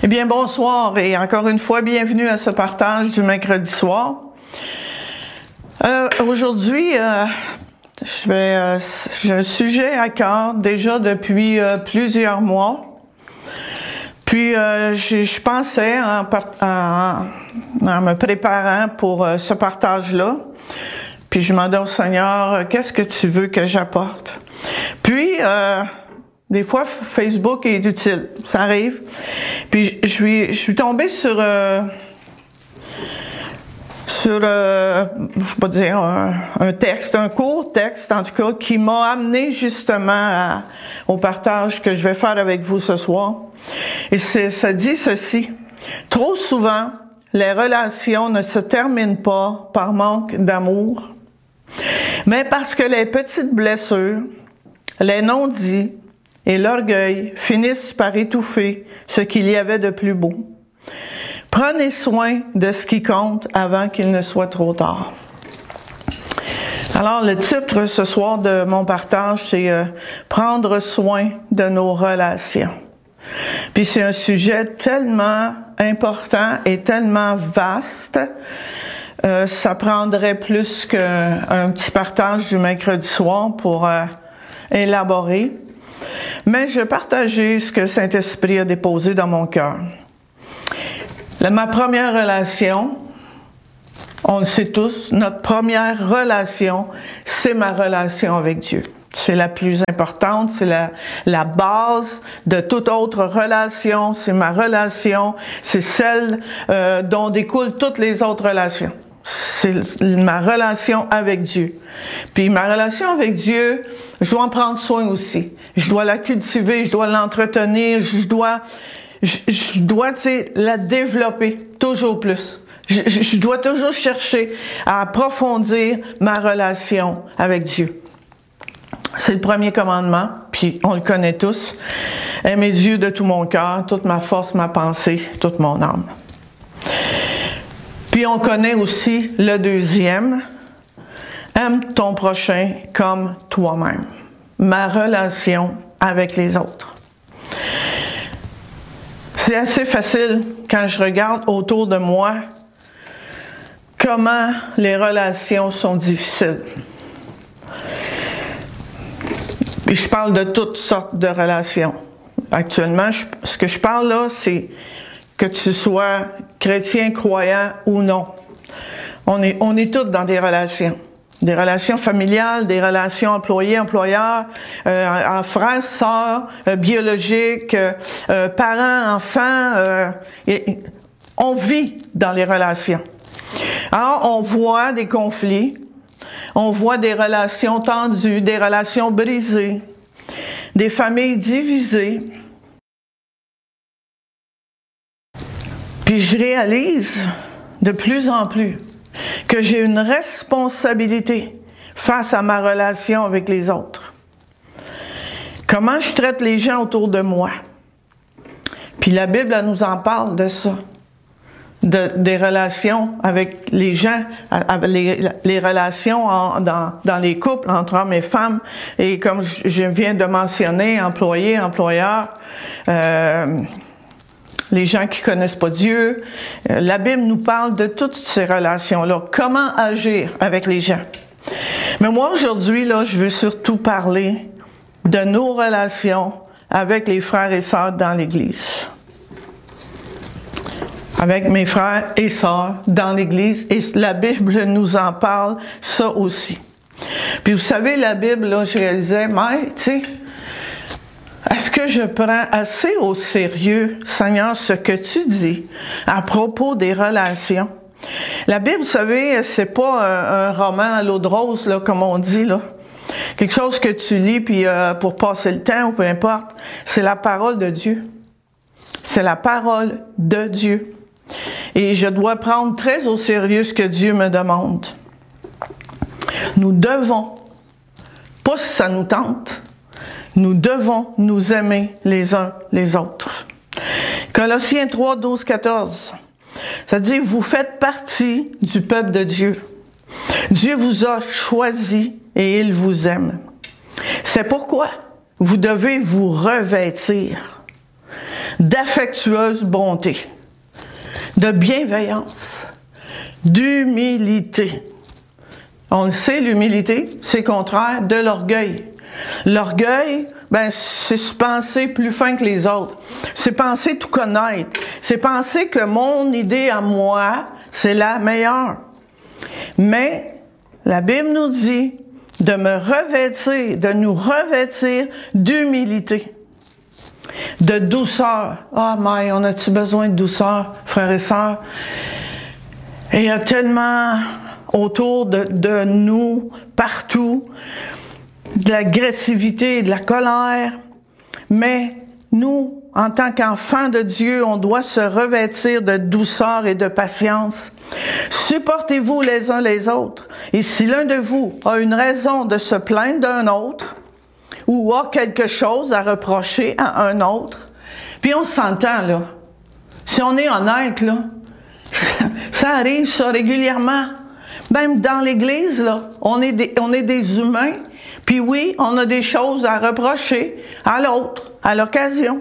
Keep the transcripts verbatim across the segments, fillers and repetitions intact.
Eh bien, bonsoir et encore une fois, bienvenue à ce partage du mercredi soir. Euh, aujourd'hui, euh, je vais, euh, j'ai un sujet à cœur déjà depuis euh, plusieurs mois. Puis, euh, je, je pensais en, en, en me préparant pour euh, ce partage-là, puis je demandais au Seigneur, qu'est-ce que tu veux que j'apporte? Puis, euh, des fois, Facebook est utile, ça arrive. Puis je suis, je suis tombée sur, euh, sur, euh, je sais pas dire, un, un texte, un court texte en tout cas, qui m'a amené justement à, au partage que je vais faire avec vous ce soir. Et c'est, ça dit ceci: trop souvent, les relations ne se terminent pas par manque d'amour, mais parce que les petites blessures, les non-dits et l'orgueil finissent par étouffer ce qu'il y avait de plus beau. Prenez soin de ce qui compte avant qu'il ne soit trop tard. Alors, le titre ce soir de mon partage, c'est euh, « Prendre soin de nos relations ». Puis c'est un sujet tellement important et tellement vaste, euh, ça prendrait plus qu'un petit partage du mercredi soir pour euh, élaborer. Mais je vais partager ce que Saint-Esprit a déposé dans mon cœur. Ma première relation, on le sait tous, notre première relation, c'est ma relation avec Dieu. C'est la plus importante, c'est la, la base de toute autre relation, c'est ma relation, c'est celle euh, dont découlent toutes les autres relations. C'est ma relation avec Dieu. Puis ma relation avec Dieu, je dois en prendre soin aussi. Je dois la cultiver, je dois l'entretenir, je dois, je, je dois, tu sais, la développer toujours plus. Je, je dois toujours chercher à approfondir ma relation avec Dieu. C'est le premier commandement, puis on le connaît tous. Aimer Dieu de tout mon cœur, toute ma force, ma pensée, toute mon âme. Puis on connaît aussi le deuxième, aime ton prochain comme toi-même. Ma relation avec les autres. C'est assez facile quand je regarde autour de moi comment les relations sont difficiles. Puis je parle de toutes sortes de relations. Actuellement, je, ce que je parle là, c'est que tu sois chrétien, croyant ou non. On est, on est tous dans des relations. Des relations familiales, des relations employés-employeurs, euh, frères, sœurs, euh, biologiques, euh, parents, enfants. Euh, et, on vit dans les relations. Alors, on voit des conflits, on voit des relations tendues, des relations brisées, des familles divisées. Puis je réalise de plus en plus que j'ai une responsabilité face à ma relation avec les autres. Comment je traite les gens autour de moi. Puis la Bible, elle nous en parle de ça. De, des relations avec les gens, avec les, les relations en, dans, dans les couples entre hommes et femmes. Et comme je, je viens de mentionner, employés, employeurs, euh, les gens qui connaissent pas Dieu. La Bible nous parle de toutes ces relations-là. Comment agir avec les gens. Mais moi, aujourd'hui, là, je veux surtout parler de nos relations avec les frères et sœurs dans l'Église. Avec mes frères et sœurs dans l'Église. Et la Bible nous en parle, ça aussi. Puis vous savez, la Bible, là, je réalisais, mais, tu sais, est-ce que je prends assez au sérieux, Seigneur, ce que tu dis à propos des relations? La Bible, vous savez, c'est pas un, un roman à l'eau de rose, là, comme on dit, là. Quelque chose que tu lis puis euh, pour passer le temps ou peu importe. C'est la parole de Dieu. C'est la parole de Dieu. Et je dois prendre très au sérieux ce que Dieu me demande. Nous devons, pas si ça nous tente, nous devons nous aimer les uns les autres. Colossiens trois, douze, quatorze. Ça dit, vous faites partie du peuple de Dieu. Dieu vous a choisi et il vous aime. C'est pourquoi vous devez vous revêtir d'affectueuse bonté, de bienveillance, d'humilité. On le sait, l'humilité, c'est contraire de l'orgueil. L'orgueil, ben, c'est se penser plus fin que les autres. C'est penser tout connaître. C'est penser que mon idée à moi, c'est la meilleure. Mais la Bible nous dit de me revêtir, de nous revêtir d'humilité, de douceur. Ah, oh, mais on a-tu besoin de douceur, frères et sœurs? Et il y a tellement autour de, de nous, partout, de l'agressivité, de la colère. Mais nous, en tant qu'enfants de Dieu, on doit se revêtir de douceur et de patience. Supportez-vous les uns les autres. Et si l'un de vous a une raison de se plaindre d'un autre, ou a quelque chose à reprocher à un autre, puis on s'entend, là. Si on est honnête, là, ça arrive, ça, régulièrement. Même dans l'Église, là, on est des, on est des humains, puis oui, on a des choses à reprocher à l'autre, à l'occasion.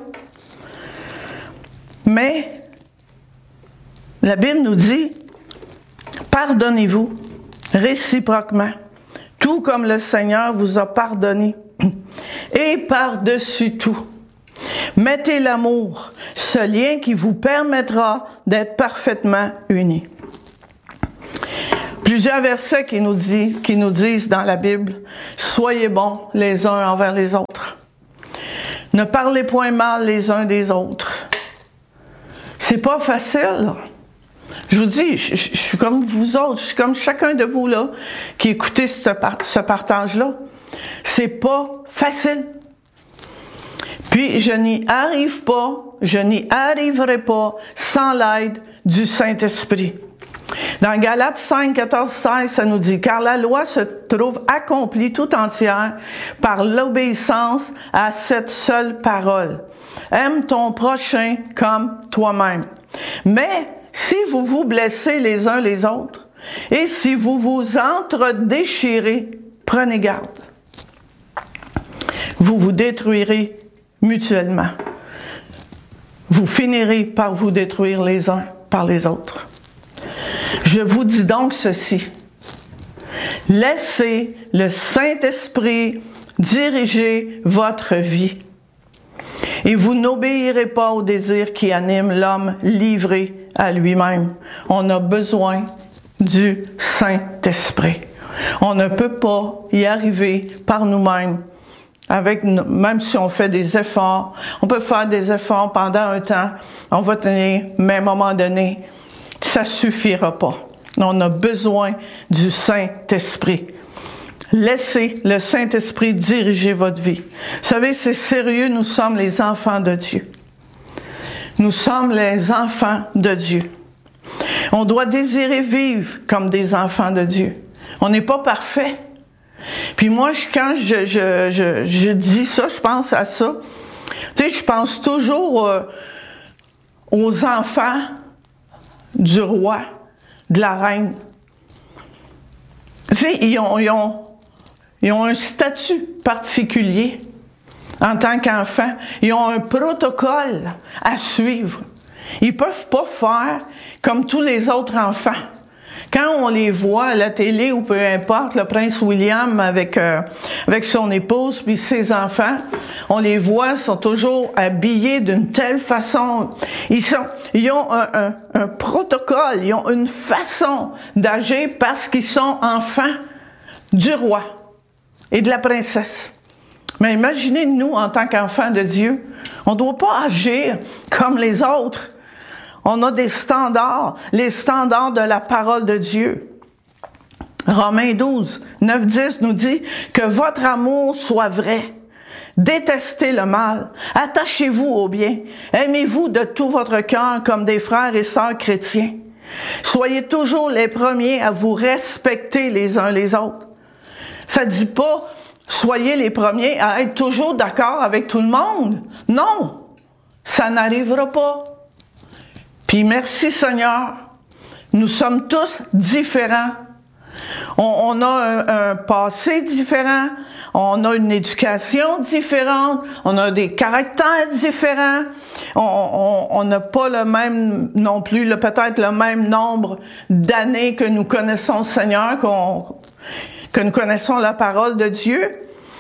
Mais, la Bible nous dit, pardonnez-vous réciproquement, tout comme le Seigneur vous a pardonné. Et par-dessus tout, mettez l'amour, ce lien qui vous permettra d'être parfaitement unis. Plusieurs versets qui nous, dit, qui nous disent dans la Bible, « Soyez bons les uns envers les autres. Ne parlez point mal les uns des autres. » C'est pas facile. Je vous dis, je, je, je suis comme vous autres, je suis comme chacun de vous là qui écoutez ce, ce partage-là. C'est pas facile. Puis je n'y arrive pas, je n'y arriverai pas sans l'aide du Saint-Esprit. Dans Galates cinq, quatorze, seize, ça nous dit « Car la loi se trouve accomplie tout entière par l'obéissance à cette seule parole. Aime ton prochain comme toi-même. Mais si vous vous blessez les uns les autres, et si vous vous entre-déchirez, prenez garde. Vous vous détruirez mutuellement. Vous finirez par vous détruire les uns par les autres. Je vous dis donc ceci. Laissez le Saint-Esprit diriger votre vie. Et vous n'obéirez pas aux désirs qui animent l'homme livré à lui-même. On a besoin du Saint-Esprit. On ne peut pas y arriver par nous-mêmes. Avec, même si on fait des efforts, on peut faire des efforts pendant un temps, on va tenir, mais à un moment donné, ça suffira pas. On a besoin du Saint-Esprit. Laissez le Saint-Esprit diriger votre vie. Vous savez, c'est sérieux, nous sommes les enfants de Dieu. Nous sommes les enfants de Dieu. On doit désirer vivre comme des enfants de Dieu. On n'est pas parfait. Puis moi, quand je, je, je, je dis ça, je pense à ça. Tu sais, je pense toujours euh, aux enfants du roi, de la reine. Tu sais, ils ont, ils ont, ils ont un statut particulier en tant qu'enfants. Ils ont un protocole à suivre. Ils peuvent pas faire comme tous les autres enfants. Quand on les voit à la télé ou peu importe, le prince William avec euh, avec son épouse puis ses enfants, on les voit, sont toujours habillés d'une telle façon. Ils sont, ils ont un, un, un protocole, ils ont une façon d'agir parce qu'ils sont enfants du roi et de la princesse. Mais imaginez nous en tant qu'enfants de Dieu, on ne doit pas agir comme les autres. On a des standards, les standards de la parole de Dieu. Romains douze, neuf, dix nous dit que votre amour soit vrai. Détestez le mal. Attachez-vous au bien. Aimez-vous de tout votre cœur comme des frères et sœurs chrétiens. Soyez toujours les premiers à vous respecter les uns les autres. Ça dit pas soyez les premiers à être toujours d'accord avec tout le monde. Non, ça n'arrivera pas. Puis merci Seigneur, nous sommes tous différents. On, on a un, un passé différent, on a une éducation différente, on a des caractères différents, on n'a pas le même non plus, le, peut-être le même nombre d'années que nous connaissons le Seigneur, qu'on, que nous connaissons la parole de Dieu.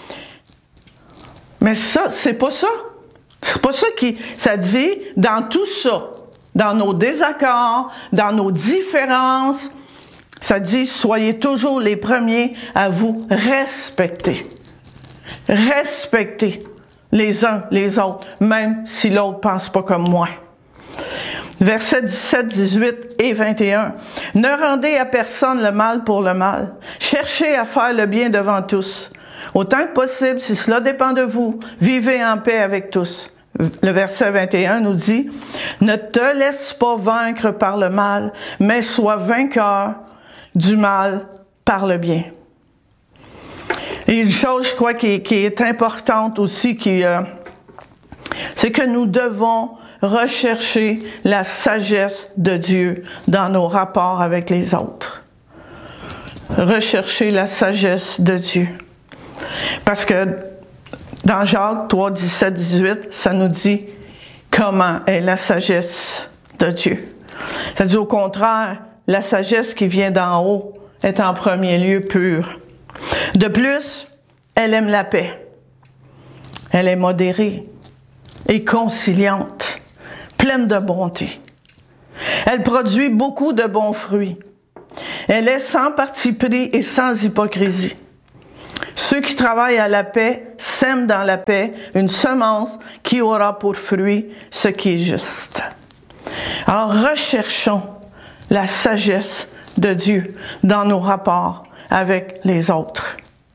Mais ça, c'est pas ça. C'est pas ça qui, ça dit, dans tout ça, dans nos désaccords, dans nos différences, ça dit, soyez toujours les premiers à vous respecter. Respectez les uns les autres, même si l'autre pense pas comme moi. Versets dix-sept, dix-huit et vingt et un. Ne rendez à personne le mal pour le mal. Cherchez à faire le bien devant tous. Autant que possible, si cela dépend de vous, vivez en paix avec tous. Le verset vingt et un nous dit, ne te laisse pas vaincre par le mal, mais sois vainqueur du mal par le bien. Et une chose, je crois, qui, qui est importante aussi, qui, euh, c'est que nous devons rechercher la sagesse de Dieu dans nos rapports avec les autres. Rechercher la sagesse de Dieu. Parce que dans Jacques trois, dix-sept, dix-huit, ça nous dit comment est la sagesse de Dieu. Ça dit au contraire, la sagesse qui vient d'en haut est en premier lieu pure. De plus, elle aime la paix. Elle est modérée et conciliante, pleine de bonté. Elle produit beaucoup de bons fruits. Elle est sans parti pris et sans hypocrisie. Ceux qui travaillent à la paix sèment dans la paix une semence qui aura pour fruit ce qui est juste. Alors recherchons la sagesse de Dieu dans nos rapports avec les autres.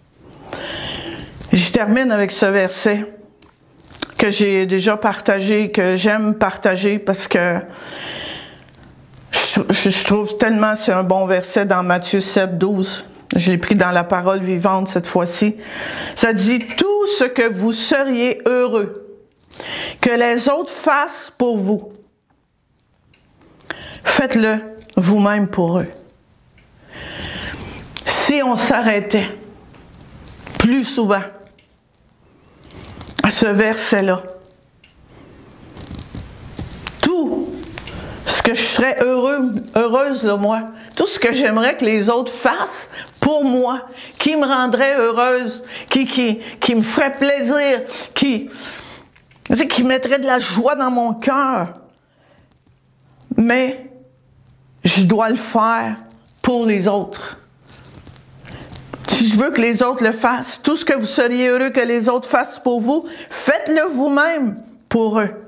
Je termine avec ce verset que j'ai déjà partagé, que j'aime partager parce que je, je trouve tellement c'est un bon verset dans Matthieu sept, douze. Je l'ai pris dans la parole vivante cette fois-ci. Ça dit, tout ce que vous seriez heureux que les autres fassent pour vous, faites-le vous-même pour eux. Si on s'arrêtait plus souvent à ce verset-là, tout ce que je serais heureux, heureuse, là, moi, tout ce que j'aimerais que les autres fassent pour moi, qui me rendrait heureuse, qui, qui, qui me ferait plaisir, qui, qui mettrait de la joie dans mon cœur. Mais je dois le faire pour les autres. Si je veux que les autres le fassent, tout ce que vous seriez heureux que les autres fassent pour vous, faites-le vous-même pour eux.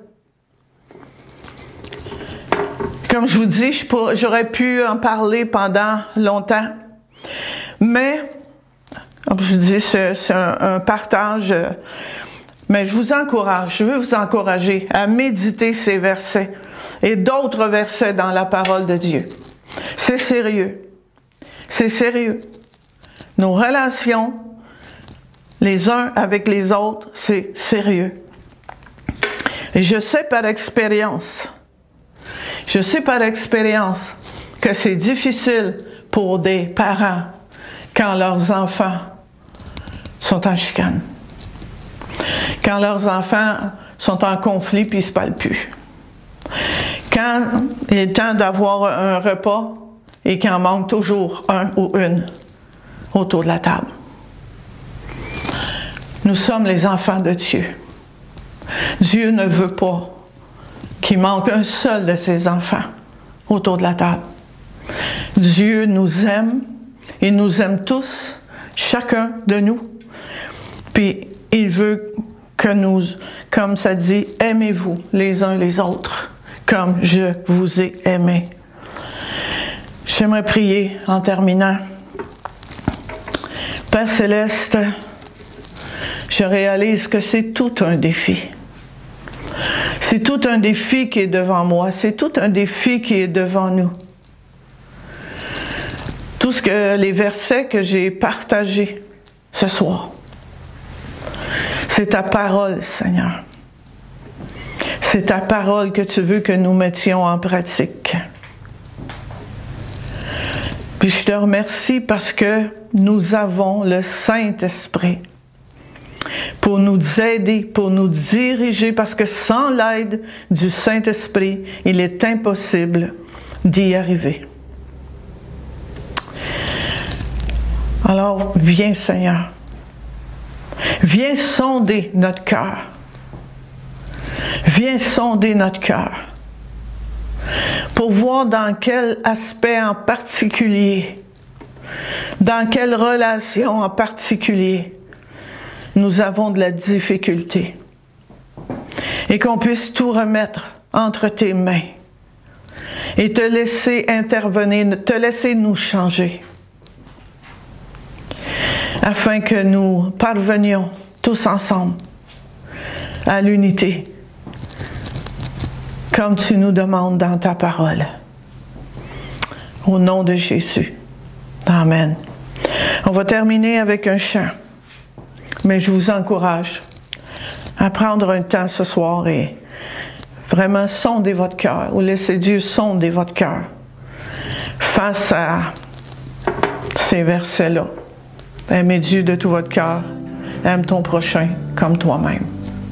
Comme je vous dis, je pour, j'aurais pu en parler pendant longtemps, mais, comme je vous dis, c'est, c'est un, un partage, mais je vous encourage, je veux vous encourager à méditer ces versets et d'autres versets dans la parole de Dieu. C'est sérieux. C'est sérieux. Nos relations, les uns avec les autres, c'est sérieux. Et je sais par expérience, je sais par expérience que c'est difficile pour des parents quand leurs enfants sont en chicane. Quand leurs enfants sont en conflit puis ils se parlent plus. Quand il est temps d'avoir un repas et qu'il en manque toujours un ou une autour de la table. Nous sommes les enfants de Dieu. Dieu ne veut pas qu'il manque un seul de ses enfants autour de la table. Dieu nous aime, il nous aime tous, chacun de nous. Puis il veut que nous, comme ça dit, aimez-vous les uns les autres, comme je vous ai aimé. J'aimerais prier en terminant. Père Céleste, je réalise que c'est tout un défi. C'est tout un défi qui est devant moi. C'est tout un défi qui est devant nous. Tout ce que les versets que j'ai partagés ce soir, c'est ta parole, Seigneur. C'est ta parole que tu veux que nous mettions en pratique. Puis je te remercie parce que nous avons le Saint-Esprit pour nous aider, pour nous diriger, parce que sans l'aide du Saint-Esprit, il est impossible d'y arriver. Alors, viens Seigneur, viens sonder notre cœur, viens sonder notre cœur, pour voir dans quel aspect en particulier, dans quelle relation en particulier, nous avons de la difficulté. Et qu'on puisse tout remettre entre tes mains et te laisser intervenir, te laisser nous changer, afin que nous parvenions tous ensemble à l'unité, comme tu nous demandes dans ta parole. Au nom de Jésus. Amen. On va terminer avec un chant, mais je vous encourage à prendre un temps ce soir et vraiment sonder votre cœur, ou laisser Dieu sonder votre cœur face à ces versets-là. Aimez Dieu de tout votre cœur, aime ton prochain comme toi-même.